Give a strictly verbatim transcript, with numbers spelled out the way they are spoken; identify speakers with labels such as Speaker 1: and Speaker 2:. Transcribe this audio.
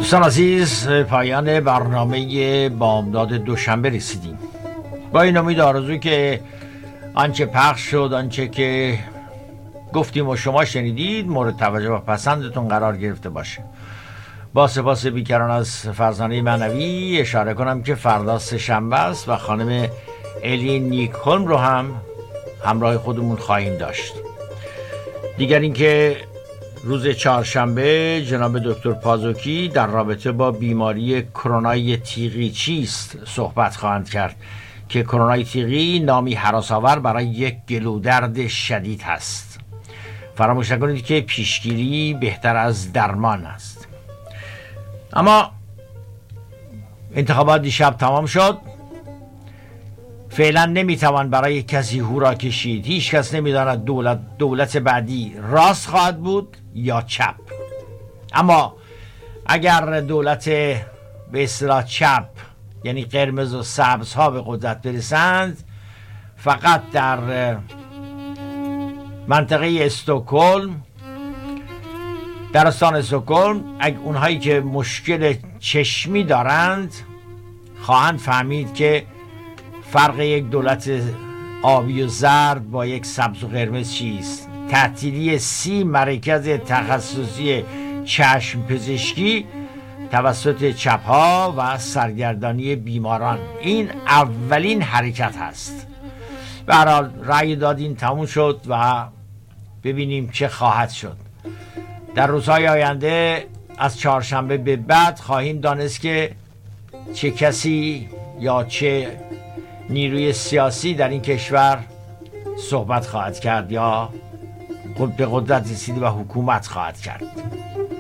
Speaker 1: دوستان عزیز، پایان برنامه بامداد دوشنبه رسیدیم. با این امید آرزو که آنچه پخش شد، آنچه که گفتیم و شما شنیدید مورد توجه و پسندتون قرار گرفته باشه. با سپاس بیکران از فرزانه معنوی اشاره کنم که فردا سه‌شنبه است و خانم الی نیکهولم رو هم همراه خودمون خواهیم داشت. دیگر اینکه روز چهارشنبه جناب دکتر پازوکی در رابطه با بیماری کرونای تیغی چیست صحبت خواهند کرد که کرونای تیغی نامی هراس‌آور برای یک گلودرد شدید هست. فراموش نکنید که پیشگیری بهتر از درمان است. اما انتخابات دیشب تمام شد. فعلا نمیتوان برای کسی هورا کشید. هیچ کس نمیداند دولت دولت بعدی راست خواهد بود یا چپ. اما اگر دولت به اصطلاح چپ، یعنی قرمز و سبز ها به قدرت برسند، فقط در منطقه استکهلم، در استان استکهلم، اونهایی که مشکل چشمی دارند خواهند فهمید که فرق یک دولت آبی و زرد با یک سبز و قرمز چیست. تعطیلی سی مرکز تخصصی چشم پزشکی توسط چپ‌ها و سرگردانی بیماران، این اولین حرکت هست. به هر حال رأی دادین، تموم شد و ببینیم چه خواهد شد. در روزهای آینده از چهارشنبه به بعد خواهیم دانست که چه کسی یا چه نیروی سیاسی در این کشور صحبت خواهد کرد یا به قدرت رسیده و حکومت خواهد کرد.